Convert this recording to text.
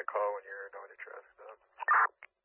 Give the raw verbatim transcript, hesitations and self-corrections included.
a call when you're going to traffic stop.